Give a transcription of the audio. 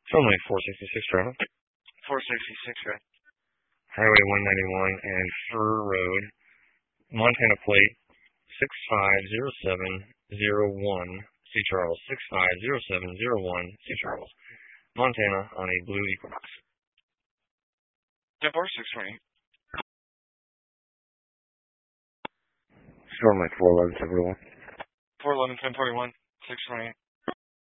Sunlight 466 traffic. 466, right? Highway 191 and Fur Road, Montana plate 650701, C. Charles, 650701, C. Charles, Montana on a blue Equinox. 10-4, 628. Stormlight 411, 741. 411, 1041, 628.